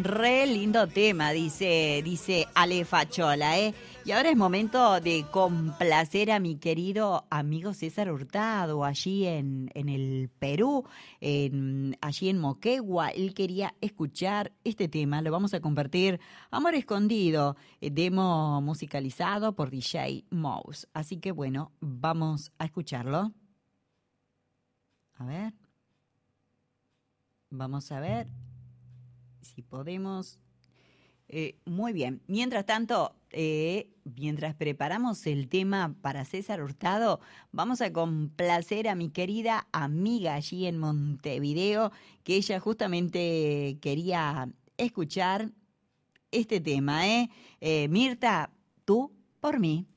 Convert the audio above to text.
Re lindo tema, dice Ale Fachola, ¿eh? Y ahora es momento de complacer a mi querido amigo César Hurtado, allí en el Perú, allí en Moquegua. Él quería escuchar este tema, lo vamos a compartir, Amor Escondido, demo musicalizado por DJ Mouse. Así que bueno, vamos a escucharlo. A ver. Vamos a ver si podemos. Muy bien. Mientras tanto, mientras preparamos el tema para César Hurtado, vamos a complacer a mi querida amiga allí en Montevideo, que ella justamente quería escuchar este tema, ¿eh? Mirta, tú por mí.